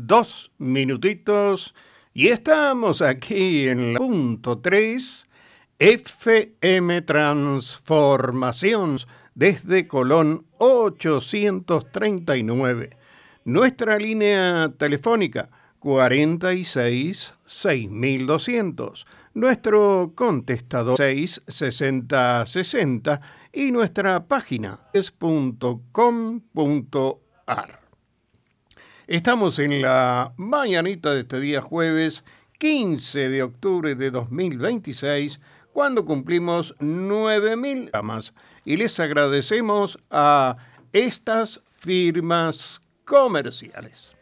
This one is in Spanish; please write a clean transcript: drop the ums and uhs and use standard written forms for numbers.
2 minutitos y estamos aquí en la punto 3 FM Transformación desde Colón 839. Nuestra línea telefónica 46 6200. Nuestro contestador 66060 y nuestra página es.com.ar. Estamos en la mañanita de este día jueves 15 de octubre de 2026, cuando cumplimos 9.000 programas y les agradecemos a estas firmas comerciales.